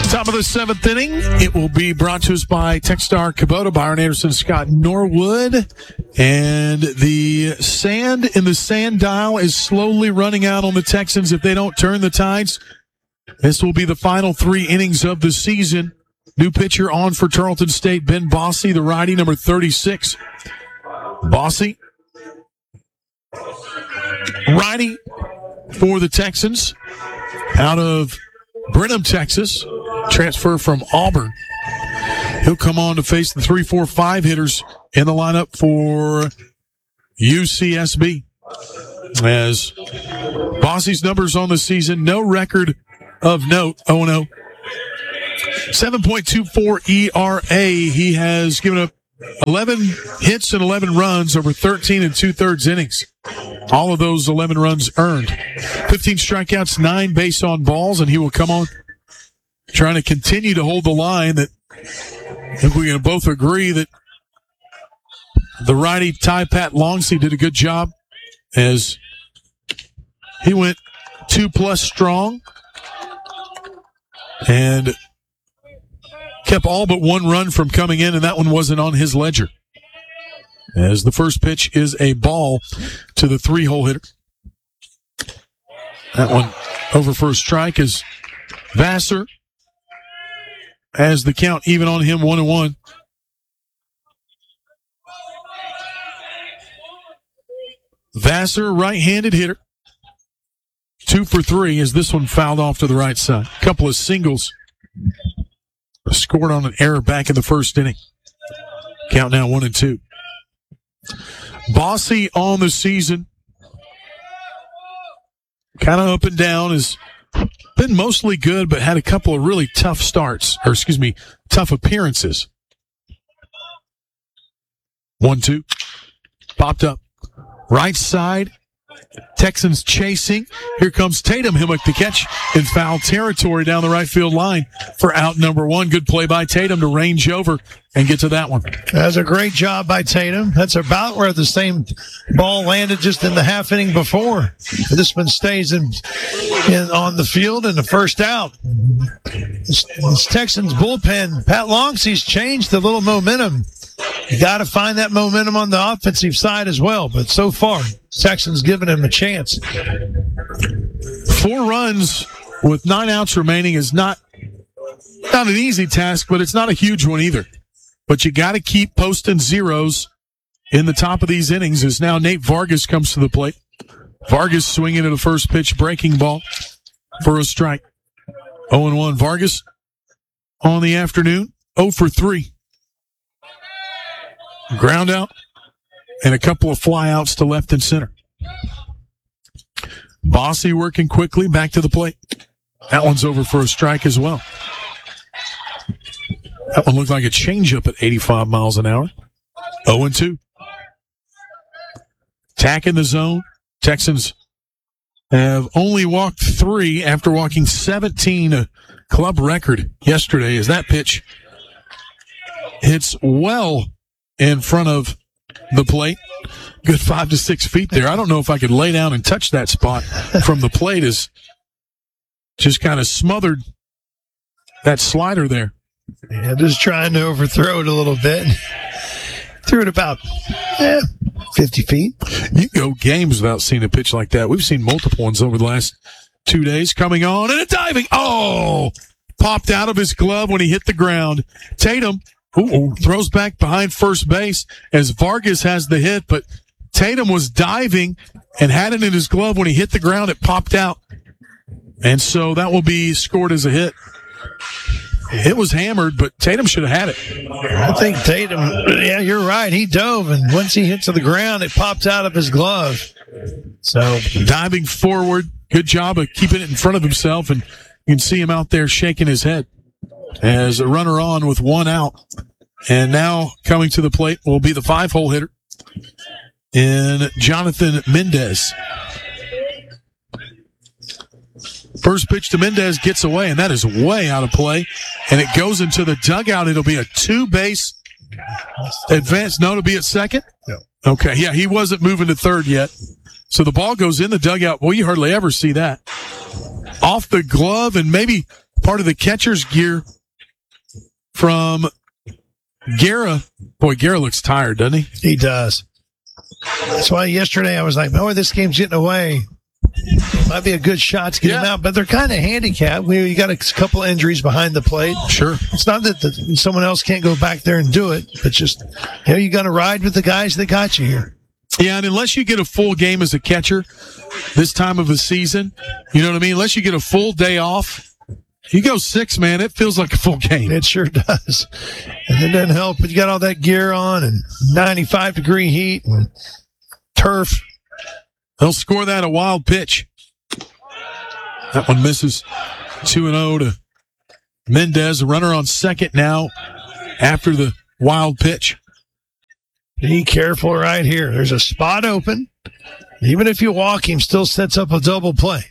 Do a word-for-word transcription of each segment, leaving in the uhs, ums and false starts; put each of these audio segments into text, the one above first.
Top of the seventh inning. It will be brought to us by Techstar Kubota, Byron Anderson, Scott Norwood. And the sand in the sand dial is slowly running out on the Texans if they don't turn the tides. This will be the final three innings of the season. New pitcher on for Tarleton State, Ben Bossy, the righty, number thirty-six. Bossy, righty for the Texans, out of Brenham, Texas, transfer from Auburn. He'll come on to face the three, four, five hitters in the lineup for U C S B. As Bossy's numbers on the season, no record of note, oh and oh. seven point two four E R A. He has given up eleven hits and eleven runs over thirteen and two-thirds innings. All of those eleven runs earned. fifteen strikeouts, nine base on balls, and he will come on trying to continue to hold the line that I think we can both agree that the righty Ty Pat Longsey did a good job as he went two-plus strong and kept all but one run from coming in, and that one wasn't on his ledger. As the first pitch is a ball to the three-hole hitter. That one over for a strike is Vassar. As the count even on him, one and one. Vassar, right-handed hitter. Two for three as this one fouled off to the right side. A couple of singles scored on an error back in the first inning. Count now one and two. Bossy on the season, kind of up and down, has been mostly good, but had a couple of really tough starts, or excuse me, tough appearances. One, two. Popped up. Right side. Texans chasing. Here comes Tatum. He'll make the catch in foul territory down the right field line for out number one. Good play by Tatum to range over and get to that one. That's a great job by Tatum. That's about where the same ball landed just in the half inning before. This one stays in, in on the field in the first out. This, this Texans bullpen, Pat Longsey's changed a little momentum. You got to find that momentum on the offensive side as well. But so far, Texans giving him a chance. Four runs with nine outs remaining is not not an easy task, but it's not a huge one either. But you got to keep posting zeros in the top of these innings. As now Nate Vargas comes to the plate. Vargas swinging at a first pitch breaking ball for a strike. oh and one. Vargas on the afternoon, oh for three. Ground out and a couple of flyouts to left and center. Bossy working quickly back to the plate. That one's over for a strike as well. That one looked like a changeup at eighty-five miles an hour. oh and two. Tack in the zone. Texans have only walked three after walking seventeen, a club record yesterday, as that pitch hits well in front of the plate. Good five to six feet there. I don't know if I could lay down and touch that spot from the plate, as just kind of smothered that slider there. Yeah, just trying to overthrow it a little bit. Threw it about eh, fifty feet. You go games without seeing a pitch like that. We've seen multiple ones over the last two days. Coming on and a diving. Oh! Popped out of his glove when he hit the ground. Tatum Ooh, throws back behind first base as Vargas has the hit, but Tatum was diving and had it in his glove when he hit the ground. It popped out, and so that will be scored as a hit. It was hammered, but Tatum should have had it. I think Tatum, yeah, you're right. He dove, and once he hit to the ground, it popped out of his glove. So diving forward, good job of keeping it in front of himself, and you can see him out there shaking his head as a runner on with one out. And now coming to the plate will be the five-hole hitter in Jonathan Mendez. First pitch to Mendez gets away, and that is way out of play. And it goes into the dugout. It'll be a two-base advance. No, it'll be at second? No. Okay, yeah, he wasn't moving to third yet. So the ball goes in the dugout. Well, you hardly ever see that. Off the glove and maybe part of the catcher's gear from Guerra. Boy, Guerra looks tired, doesn't he? He does. That's why yesterday I was like, oh, this game's getting away. Might be a good shot to get Yeah. him out, but they're kind of handicapped. We you got a couple of injuries behind the plate. Sure. It's not that the, someone else can't go back there and do it, but just, you know, you got to ride with the guys that got you here. Yeah, and unless you get a full game as a catcher this time of the season, you know what I mean? Unless you get a full day off, you go six, man, it feels like a full game. It sure does. And it doesn't help, but you got all that gear on and ninety-five degree heat and turf. They'll score that a wild pitch. That one misses. two and oh to Mendez. A runner on second now after the wild pitch. Be careful right here. There's a spot open. Even if you walk him, still sets up a double play.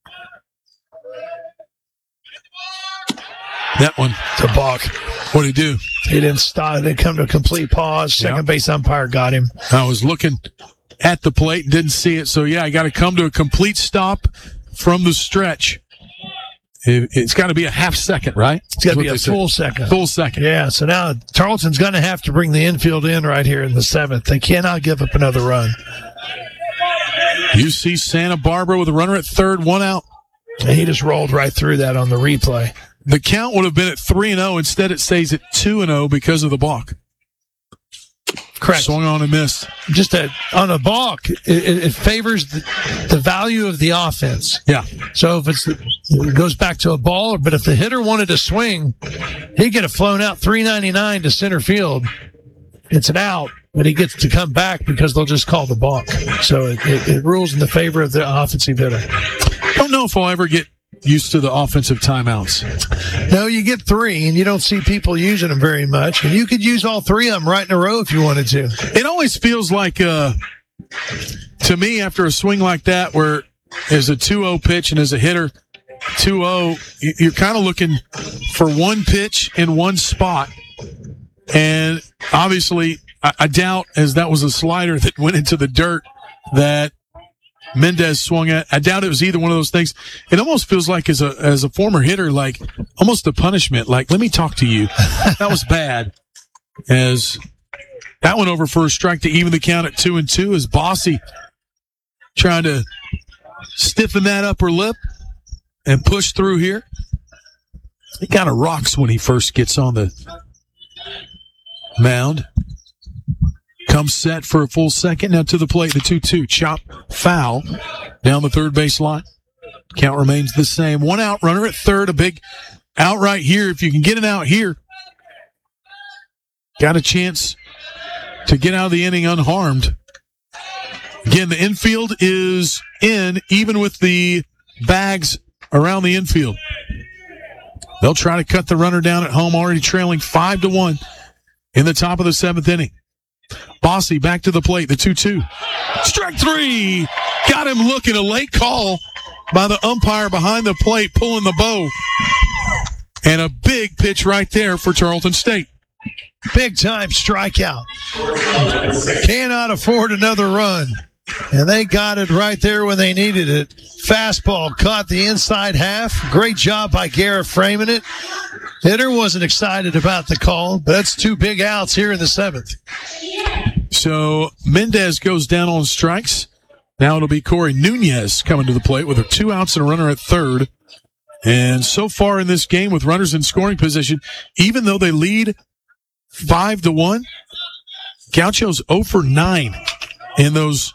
That one. It's a balk. What'd he do? He didn't stop. They come to a complete pause. Second Yeah. base umpire got him. I was looking at the plate and didn't see it. So, yeah, I got to come to a complete stop from the stretch. It, it's got to be a half second, right? It's got to That's be what a they full said. second. Full second. Yeah, so now Tarleton's going to have to bring the infield in right here in the seventh. They cannot give up another run. You see Santa Barbara with a runner at third, one out. And he just rolled right through that on the replay. The count would have been at three and oh. Instead, it stays at two and oh because of the balk. Correct. Swung on and missed. Just a, on a balk, it, it, it favors the, the value of the offense. Yeah. So if it's it goes back to a ball, but if the hitter wanted to swing, he'd get it flown out three ninety-nine to center field. It's an out, but he gets to come back because they'll just call the balk. So it, it, it rules in the favor of the offensive hitter. Don't know if I'll ever get used to the offensive timeouts. No, you get three, and you don't see people using them very much. And you could use all three of them right in a row if you wanted to. It always feels like, uh, to me, after a swing like that, where there's a two oh pitch and as a hitter, two oh, you're kind of looking for one pitch in one spot. And obviously, I, I doubt, as that was a slider that went into the dirt, that Mendez swung at. I doubt it was either one of those things. It almost feels like, as a as a former hitter, like almost a punishment. Like, let me talk to you. That was bad. As that went over for a strike to even the count at two and two, as Bossy trying to stiffen that upper lip and push through here. He kind of rocks when he first gets on the mound. Comes set for a full second. Now to the plate, the two two. Chop, foul, down the third base line. Count remains the same. One out, runner at third. A big out right here. If you can get an out here, got a chance to get out of the inning unharmed. Again, the infield is in, even with the bags around the infield. They'll try to cut the runner down at home, already trailing five to one in the top of the seventh inning. Bossy back to the plate, the two two. Strike three. Got him looking. A late call by the umpire behind the plate, pulling the bow. And a big pitch right there for Tarleton State. Big time strikeout. Cannot afford another run. And they got it right there when they needed it. Fastball caught the inside half. Great job by Garrett framing it. Hitter wasn't excited about the call, but that's two big outs here in the seventh. So Mendez goes down on strikes. Now it'll be Corey Nunez coming to the plate with a two outs and a runner at third. And so far in this game with runners in scoring position, even though they lead five to one, Gaucho's oh for nine in those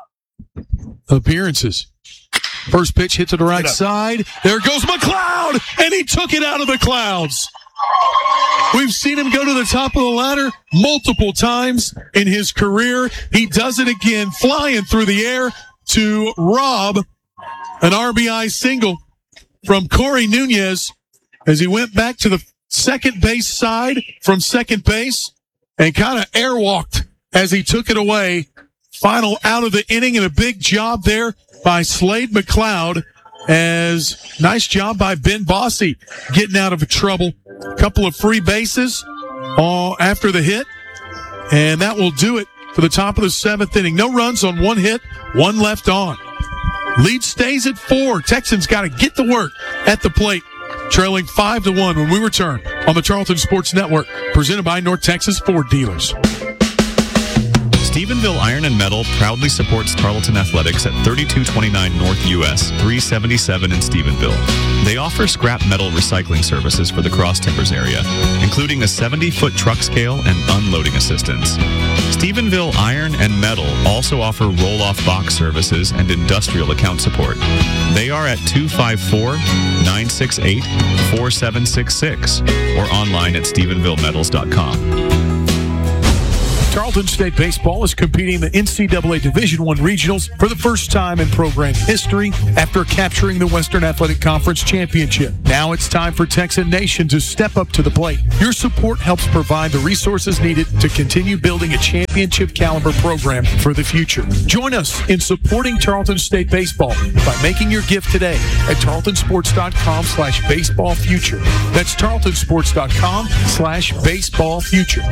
appearances. First pitch hit to the right side. There goes McLeod, and he took it out of the clouds. We've seen him go to the top of the ladder multiple times in his career. He does it again, flying through the air to rob an R B I single from Corey Nunez as he went back to the second base side from second base and kind of airwalked as he took it away. Final out of the inning, and a big job there by Slade McLeod. As nice job by Ben Bossy getting out of trouble. A couple of free bases uh, after the hit, and that will do it for the top of the seventh inning. No runs on one hit, one left on. Lead stays at four. Texans got to get to work at the plate trailing five to one when we return on the Tarleton Sports Network, presented by North Texas Ford Dealers. Stephenville Iron and Metal proudly supports Tarleton Athletics at thirty-two twenty-nine North U S, three seventy-seven in Stephenville. They offer scrap metal recycling services for the Cross Timbers area, including a seventy-foot truck scale and unloading assistance. Stephenville Iron and Metal also offer roll-off box services and industrial account support. They are at two five four, nine six eight, four seven six six or online at stephenville metals dot com. Tarleton State Baseball is competing in the N C double A Division I Regionals for the first time in program history after capturing the Western Athletic Conference Championship. Now it's time for Texan Nation to step up to the plate. Your support helps provide the resources needed to continue building a championship caliber program for the future. Join us in supporting Tarleton State Baseball by making your gift today at tarletonsports.com slash baseball future. That's tarletonsports.com slash baseball future.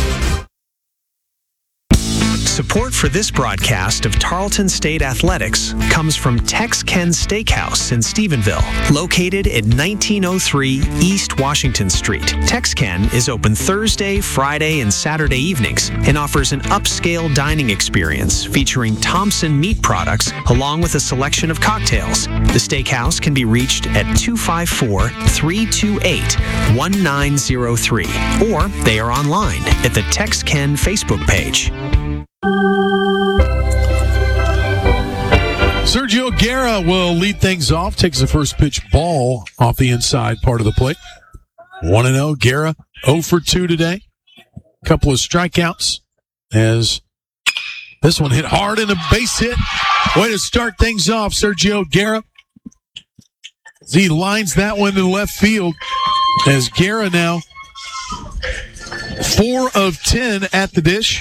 Support for this broadcast of Tarleton State Athletics comes from Tex Ken Steakhouse in Stephenville, located at nineteen oh three East Washington Street. Tex Ken is open Thursday, Friday, and Saturday evenings and offers an upscale dining experience featuring Thompson meat products along with a selection of cocktails. The steakhouse can be reached at two five four, three two eight, one nine zero three, or they are online at the Tex Ken Facebook page. Sergio Guerra will lead things off, takes the first pitch ball off the inside part of the plate. one and oh, Guerra oh for two today. Couple of strikeouts as this one hit hard and a base hit. Way to start things off, Sergio Guerra. As he lines that one in left field as Guerra now four of ten at the dish.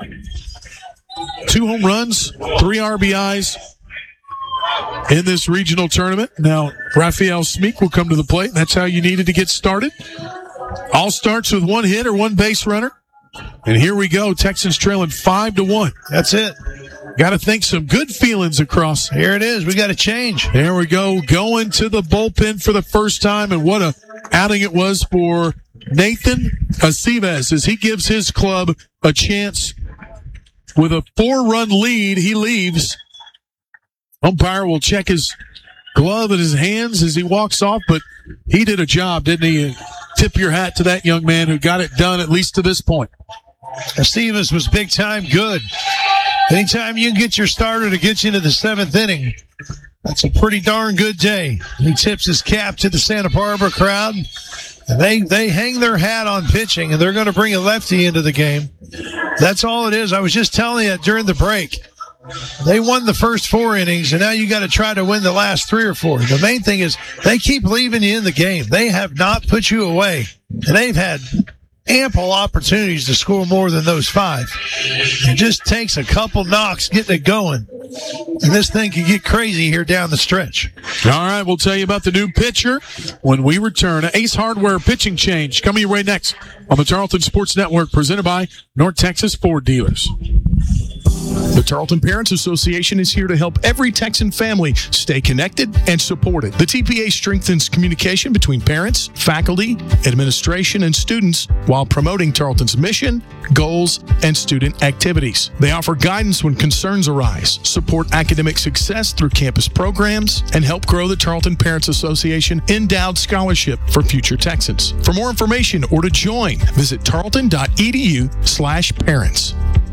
Two home runs, three R B Is in this regional tournament. Now, Raphael Smeek will come to the plate. That's how you needed to get started. All starts with one hit or one base runner. And here we go. Texans trailing five to one. That's it. Got to think some good feelings across. Here it is. We got to change. There we go. Going to the bullpen for the first time. And what a outing it was for Nathan Aceves as he gives his club a chance. With a four-run lead, he leaves. Umpire will check his glove in his hands as he walks off, but he did a job, didn't he? Tip your hat to that young man who got it done, at least to this point. Stevens was big-time good. Anytime you can get your starter to get you into the seventh inning, that's a pretty darn good day. He tips his cap to the Santa Barbara crowd. And they, they hang their hat on pitching, and they're going to bring a lefty into the game. That's all it is. I was just telling you during the break. They won the first four innings, and now you got to try to win the last three or four. The main thing is they keep leaving you in the game. They have not put you away, and they've had ample opportunities to score more than those five. It just takes a couple knocks getting it going, and this thing can get crazy here down the stretch. All right, we'll tell you about the new pitcher when we return. Ace Hardware pitching change coming your way next on the Tarleton Sports Network, presented by North Texas Ford Dealers. The Tarleton Parents Association is here to help every Texan family stay connected and supported. The T P A strengthens communication between parents, faculty, administration, and students while promoting Tarleton's mission, goals, and student activities. They offer guidance when concerns arise, support academic success through campus programs, and help grow the Tarleton Parents Association endowed scholarship for future Texans. For more information or to join, visit tarleton.edu slash parents.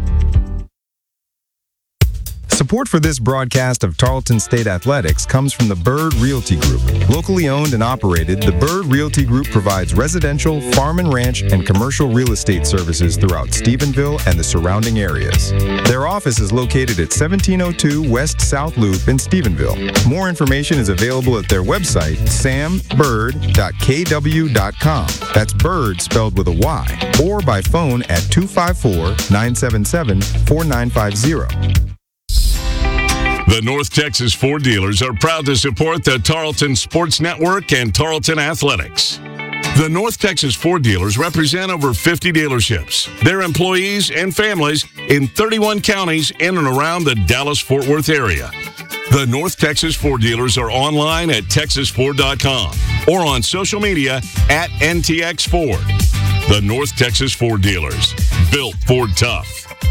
Support for this broadcast of Tarleton State Athletics comes from the Bird Realty Group. Locally owned and operated, the Bird Realty Group provides residential, farm and ranch, and commercial real estate services throughout Stephenville and the surrounding areas. Their office is located at seventeen oh two West South Loop in Stephenville. More information is available at their website, sam bird dot k w dot com. That's Bird spelled with a Y. Or by phone at two five four, nine seven seven, four nine five zero. The North Texas Ford Dealers are proud to support the Tarleton Sports Network and Tarleton Athletics. The North Texas Ford Dealers represent over fifty dealerships, their employees and families in thirty-one counties in and around the Dallas-Fort Worth area. The North Texas Ford dealers are online at texas ford dot com or on social media at N T X Ford. The North Texas Ford dealers, built Ford tough.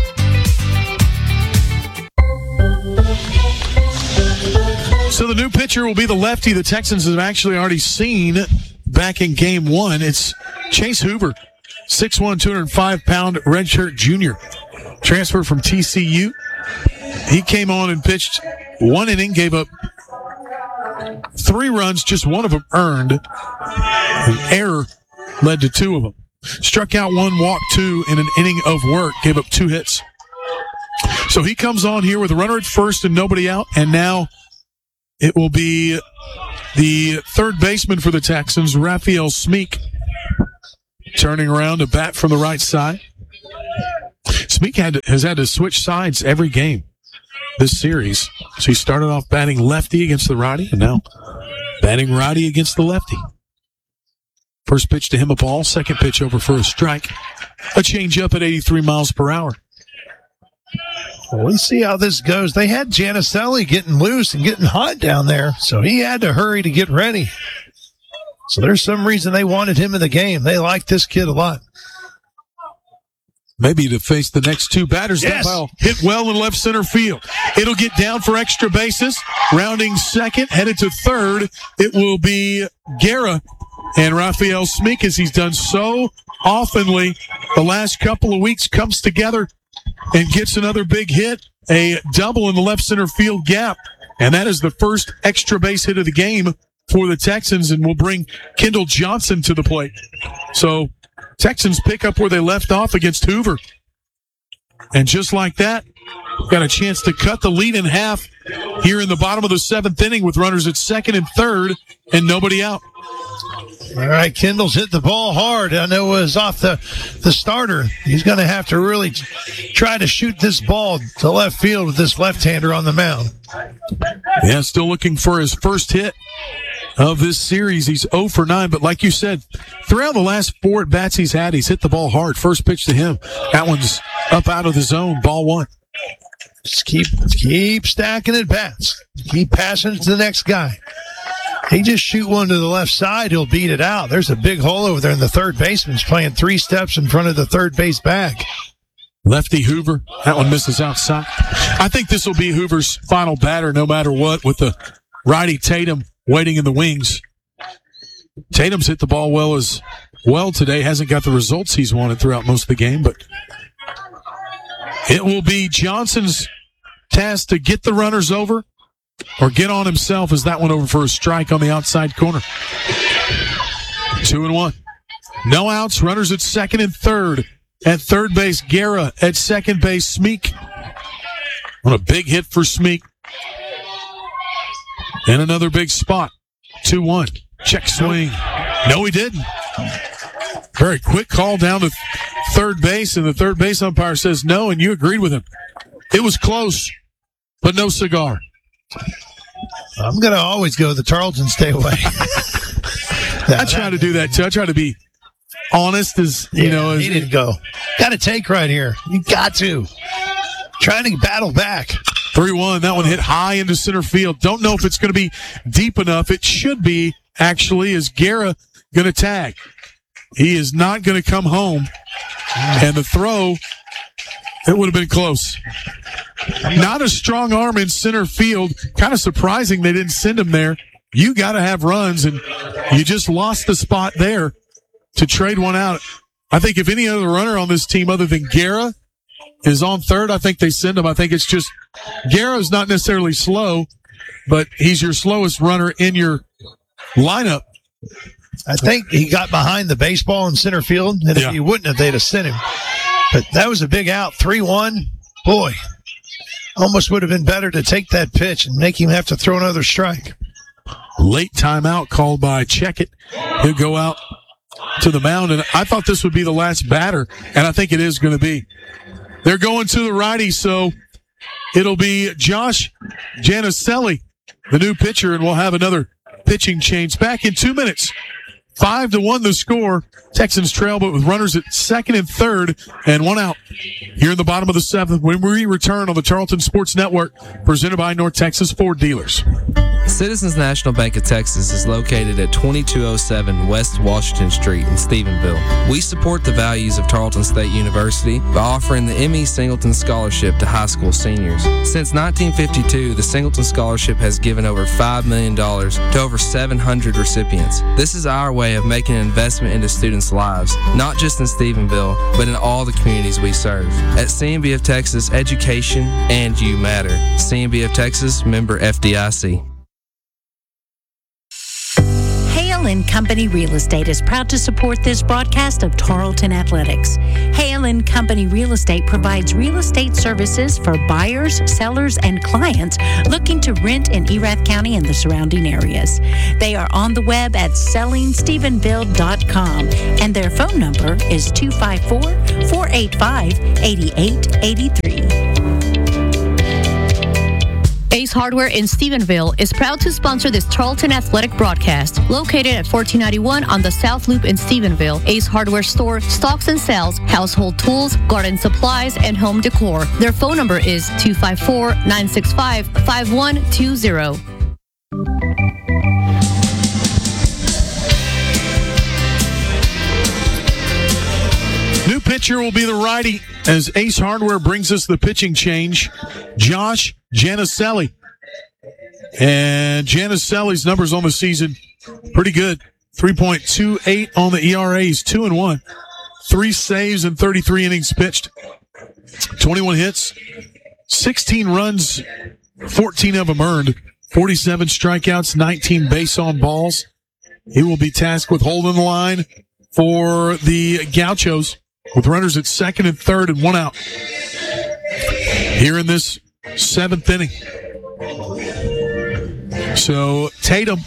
So the new pitcher will be the lefty the Texans have actually already seen back in game one. It's Chase Hoover, six one, two hundred five pound redshirt junior. Transferred from T C U. He came on and pitched one inning, gave up three runs, just one of them earned. An error led to two of them. Struck out one, walked two in an inning of work, gave up two hits. So he comes on here with a runner at first and nobody out, and now it will be the third baseman for the Texans, Raphael Smeek, turning around to bat from the right side. Smeek had to, has had to switch sides every game this series. So he started off batting lefty against the righty, and now batting righty against the lefty. First pitch to him a ball, second pitch over for a strike. A changeup at eighty-three miles per hour. Well, we see how this goes. They had Janicelli getting loose and getting hot down there, so he had to hurry to get ready. So there's some reason they wanted him in the game. They like this kid a lot. Maybe to face the next two batters. Yes. That ball hit well in left center field. It'll get down for extra bases. Rounding second, headed to third. It will be Guerra and Raphael Smeek, as he's done so oftenly the last couple of weeks, comes together and gets another big hit, a double in the left center field gap. And that is the first extra base hit of the game for the Texans, and will bring Kendall Johnson to the plate. So Texans pick up where they left off against Hoover. And just like that, got a chance to cut the lead in half here in the bottom of the seventh inning with runners at second and third and nobody out. All right, Kendall's hit the ball hard. I know it was off the, the starter. He's going to have to really try to shoot this ball to left field with this left-hander on the mound. Yeah, still looking for his first hit of this series. He's oh for nine, but like you said, throughout the last four at-bats he's had, he's hit the ball hard. First pitch to him. That one's up out of the zone, ball one. Just keep, keep stacking at-bats. Keep passing it to the next guy. He just shoot one to the left side, he'll beat it out. There's a big hole over there, and the third baseman's playing three steps in front of the third base bag. Lefty Hoover, that one misses outside. I think this will be Hoover's final batter no matter what, with the righty Tatum waiting in the wings. Tatum's hit the ball well as well today. Hasn't got the results he's wanted throughout most of the game, but it will be Johnson's task to get the runners over or get on himself, as that one over for a strike on the outside corner. Two and one. No outs, runners at second and third. At third base, Guerra. At second base, Smeek. On a big hit for Smeek. And another big spot. two one. Check swing. No, he didn't. Very quick call down to third base, and the third base umpire says no, and you agreed with him. It was close, but no cigar. I'm going to always go the Tarleton stay away. I try to do that, too. I try to be honest as, you yeah, know. As, he didn't go. Got to take right here. You got to. Trying to battle back. three one. That one hit high into center field. Don't know if it's going to be deep enough. It should be, actually. Is Guerra going to tag? He is not going to come home. And the throw, it would have been close. Not a strong arm in center field. Kind of surprising they didn't send him there. You got to have runs, and you just lost the spot there to trade one out. I think if any other runner on this team other than Guerra is on third, I think they send him. I think it's just Guerra's not necessarily slow, but he's your slowest runner in your lineup. I think he got behind the baseball in center field, and Yeah. if he wouldn't have, they'd have sent him. But that was a big out. three one. Boy, almost would have been better to take that pitch and make him have to throw another strike. Late timeout called by Checkett. He'll go out to the mound, and I thought this would be the last batter, and I think it is going to be. They're going to the righty, so it'll be Josh Janicelli, the new pitcher, and we'll have another pitching change back in two minutes Five to one the score. Texans trail, but with runners at second and third and one out. Here in the bottom of the seventh, when we return on the Tarleton Sports Network, presented by North Texas Ford Dealers. Citizens National Bank of Texas is located at twenty-two oh seven West Washington Street in Stephenville. We support the values of Tarleton State University by offering the M E Singleton Scholarship to high school seniors. Since nineteen fifty-two, the Singleton Scholarship has given over five million dollars to over seven hundred recipients. This is our way of making an investment into students' lives, not just in Stephenville, but in all the communities we serve. At C and B of Texas, education and you matter. C and B of Texas, member F D I C. Hale and Company Real Estate is proud to support this broadcast of Tarleton Athletics. Hale and Company Real Estate provides real estate services for buyers, sellers, and clients looking to rent in Erath County and the surrounding areas. They are on the web at selling stephenville dot com, and their phone number is two five four, four eight five, eight eight eight three. Ace Hardware in Stephenville is proud to sponsor this Tarleton Athletic broadcast. Located at fourteen ninety-one on the South Loop in Stephenville, Ace Hardware store stocks and sells household tools, garden supplies, and home decor. Their phone number is two five four, nine six five, five one two zero. New pitcher will be the righty as Ace Hardware brings us the pitching change. Josh Janicelli. And Janicelli's numbers on the season, pretty good. three point two eight on the E R A. He's two and one. Three saves and thirty-three innings pitched. twenty-one hits, sixteen runs, fourteen of them earned. forty-seven strikeouts, nineteen base on balls. He will be tasked with holding the line for the Gauchos with runners at second and third and one out here in this seventh inning. So Tatum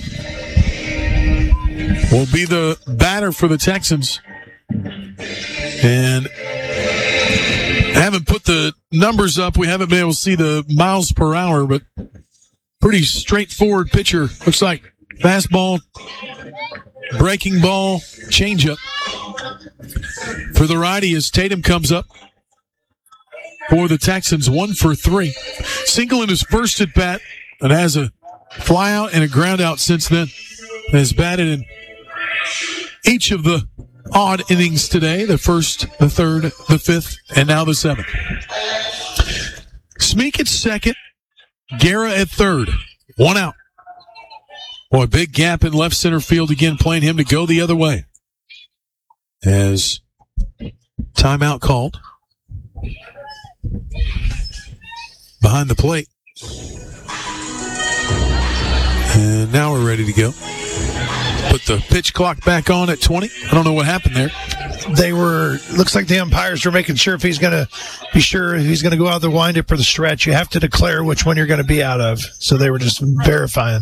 will be the batter for the Texans. And I haven't put the numbers up. We haven't been able to see the miles per hour, but pretty straightforward pitcher. Looks like fastball, breaking ball, changeup. For the righty as Tatum comes up for the Texans, one for three. Single in his first at bat and has a fly out and a ground out since then. Has batted in each of the odd innings today, the first, the third, the fifth, and now the seventh. Smeek at second, Guerra at third. One out. Boy, big gap in left center field again, playing him to go the other way. As timeout called behind the plate. And now we're ready to go. Put the pitch clock back on at twenty. I don't know what happened there. They were, looks like the umpires were making sure if he's going to be sure if he's going to go out of the windup or the stretch, you have to declare which one you're going to be out of. So they were just verifying.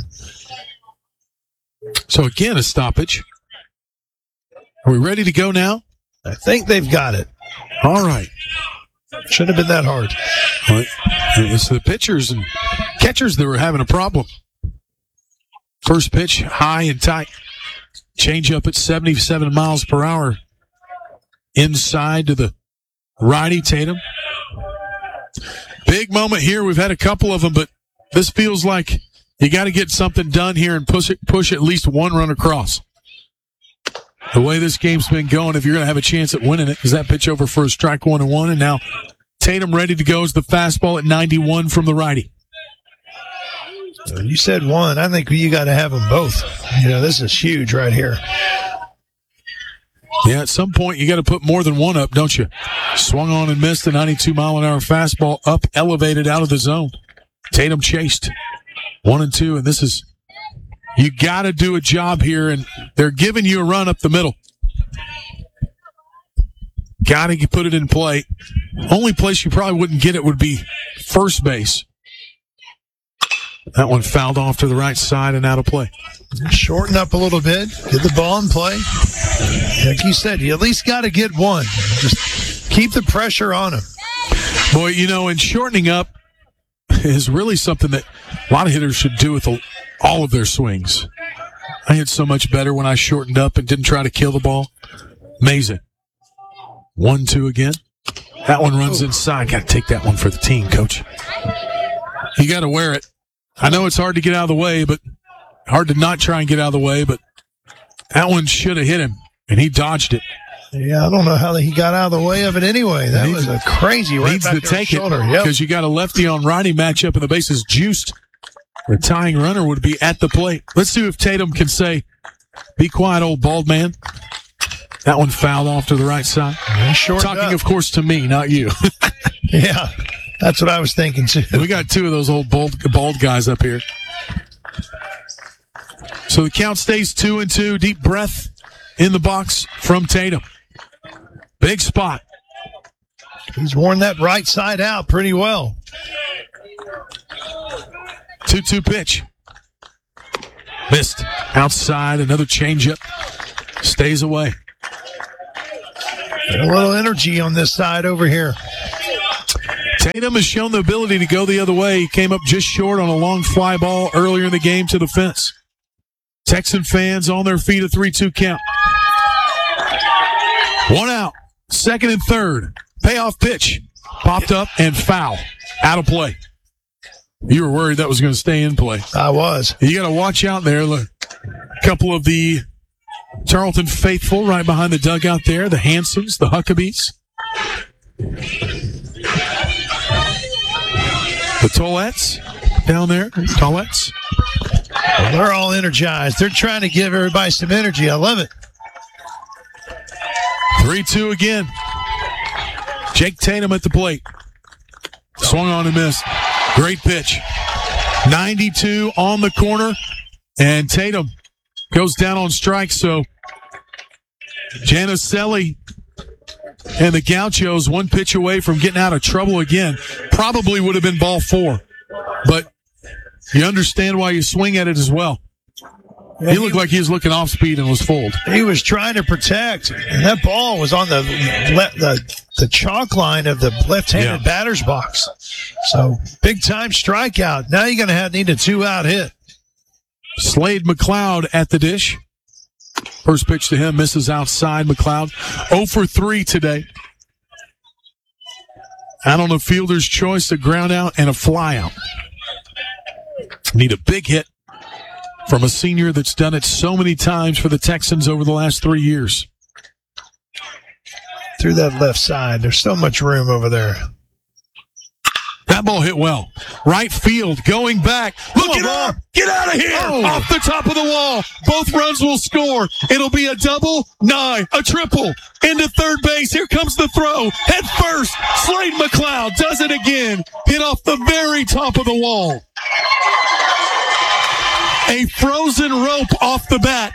So again, a stoppage. Are we ready to go now? I think they've got it. All right. Shouldn't have been that hard. Well, it's the pitchers and catchers that were having a problem. First pitch, high and tight. Change up at seventy-seven miles per hour. Inside to the righty, Tatum. Big moment here. We've had a couple of them, but this feels like you got to get something done here and push it, push at least one run across. The way this game's been going, if you're going to have a chance at winning it, is that pitch over for a strike one and one, and now Tatum ready to go as the fastball at ninety-one from the righty. You said one. I think you got to have them both. You know, this is huge right here. Yeah, at some point you got to put more than one up, don't you? Swung on and missed the ninety-two mile an hour fastball up, elevated out of the zone. Tatum chased one and two, and this is, you got to do a job here, and they're giving you a run up the middle. Got to put it in play. Only place you probably wouldn't get it would be first base. That one fouled off to the right side and out of play. Shorten up a little bit. Get the ball in play. Like you said, you at least got to get one. Just keep the pressure on him. Boy, you know, and shortening up is really something that a lot of hitters should do with all of their swings. I hit so much better when I shortened up and didn't try to kill the ball. Amazing. One, two again. That one runs inside. Got to take that one for the team, Coach. You got to wear it. I know it's hard to get out of the way, but hard to not try and get out of the way, but that one should have hit him, and he dodged it. Yeah, I don't know how he got out of the way of it anyway. That Needs- was a crazy right Needs back to to take his it shoulder. Yep. because you got a lefty on righty matchup, and the base is juiced. The tying runner would be at the plate. Let's see if Tatum can say, "Be quiet, old bald man." That one fouled off to the right side. He shortened Talking, up. of course, to me, not you. Yeah, that's what I was thinking too. We got two of those old bald, bald guys up here. So the count stays two and two. Deep breath in the box from Tatum. Big spot. He's worn that right side out pretty well. two two pitch. Missed. Outside, another changeup. Stays away. A little energy on this side over here. Tatum has shown the ability to go the other way. He came up just short on a long fly ball earlier in the game to the fence. Texan fans on their feet, a three two count. One out. Second and third. Payoff pitch. Popped up and foul. Out of play. You were worried that was going to stay in play. I was. You got to watch out there. Look, a couple of the Tarleton faithful right behind the dugout there. The Hansons, the Huckabees. The Tollettes down there. Tollettes. Well, they're all energized. They're trying to give everybody some energy. I love it. three two again. Jake Tatum at the plate. Swung on and missed. Great pitch. ninety-two on the corner. And Tatum goes down on strike. So Janicelli and the Gauchos one pitch away from getting out of trouble again. Probably would have been ball four. But you understand why you swing at it as well. Yeah, he looked like he was looking off speed and was fooled. He was trying to protect, and that ball was on the le- the, the chalk line of the left-handed Yeah. batter's box. So big time strikeout. Now you're going to have need a two-out hit. Slade McLeod at the dish. First pitch to him misses outside. McLeod oh for three today. Out on the fielder's choice, a ground out and a fly out. Need a big hit from a senior that's done it so many times for the Texans over the last three years. Through that left side. There's so much room over there. That ball hit well. Right field, going back. Look Oh, at ball. her. Get out of here. Oh. Off the top of the wall. Both runs will score. It'll be a double, nine, a triple. Into third base. Here comes the throw. Head first. Slade McLeod does it again. Hit off the very top of the wall. A frozen rope off the bat.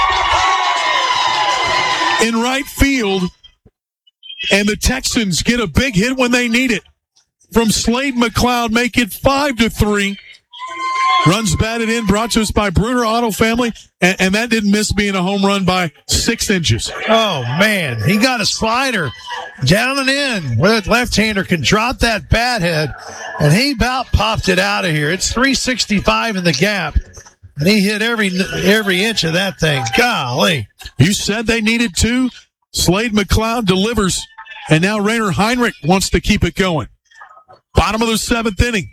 In right field. And the Texans get a big hit when they need it. From Slade McLeod, make it five to three. Runs batted in, brought to us by Bruner Auto Family, and, and that didn't miss being a home run by six inches. Oh, man. He got a slider down and in where that left-hander can drop that bat head, and he about popped it out of here. It's three sixty-five in the gap, and he hit every every inch of that thing. Golly. You said they needed two. Slade McLeod delivers, and now Rainer Heinrich wants to keep it going. Bottom of the seventh inning.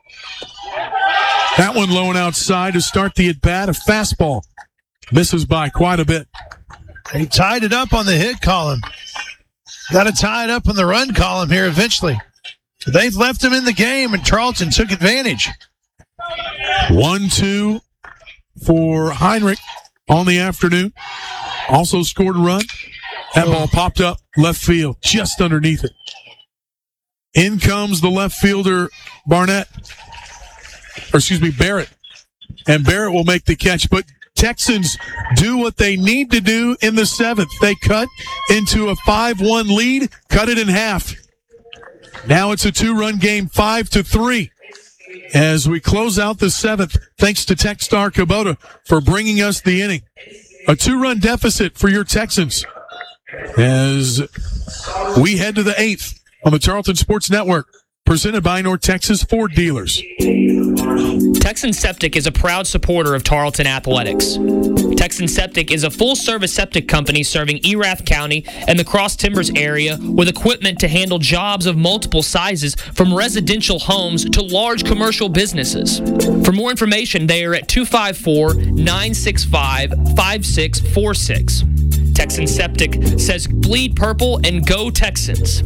That one low and outside to start the at-bat. A fastball. Misses by quite a bit. He tied it up on the hit column. Got to tie it up in the run column here eventually. They've left him in the game, and Tarleton took advantage. one two for Heinrich on the afternoon. Also scored a run. That ball popped up left field, just underneath it. In comes the left fielder, Barnett. Or excuse me, Barrett. And Barrett will make the catch. But Texans do what they need to do in the seventh. They cut into a five one lead, cut it in half. Now it's a two-run game, five to three. As we close out the seventh, thanks to Techstar Kubota for bringing us the inning. A two-run deficit for your Texans as we head to the eighth on the Tarleton Sports Network, presented by North Texas Ford Dealers. Texan Septic is a proud supporter of Tarleton Athletics. Texan Septic is a full-service septic company serving Erath County and the Cross Timbers area with equipment to handle jobs of multiple sizes, from residential homes to large commercial businesses. For more information, they are at two five four, nine six five, five six four six. Texan Septic says bleed purple and go Texans.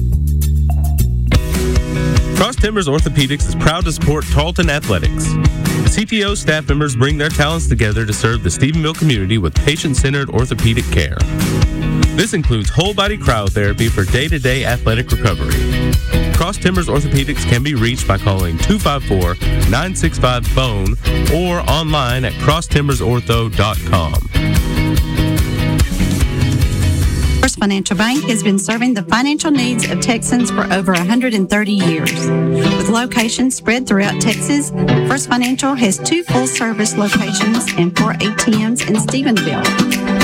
Cross Timbers Orthopedics is proud to support Tarleton Athletics. C T O staff members bring their talents together to serve the Stephenville community with patient-centered orthopedic care. This includes whole-body cryotherapy for day-to-day athletic recovery. Cross Timbers Orthopedics can be reached by calling two five four, nine six five, B O N E or online at cross timbers ortho dot com. First Financial Bank has been serving the financial needs of Texans for over one hundred thirty years. With locations spread throughout Texas, First Financial has two full-service locations and four A T Ms in Stephenville.